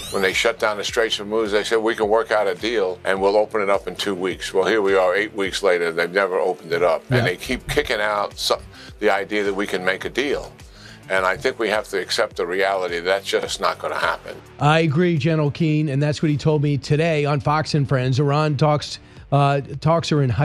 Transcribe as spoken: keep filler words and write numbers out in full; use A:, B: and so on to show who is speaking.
A: When they shut down the Straits of Hormuz, they said we can work out a deal and we'll open it up in two weeks. Well, here we are eight weeks later. They've never opened it up.
B: Yeah.
A: And they keep kicking out some, the idea that we can make a deal. And I think we have to accept the reality that's just not going to happen.
B: I agree, General Keane, and that's what he told me today on Fox and Friends. Iran talks, uh, talks are in high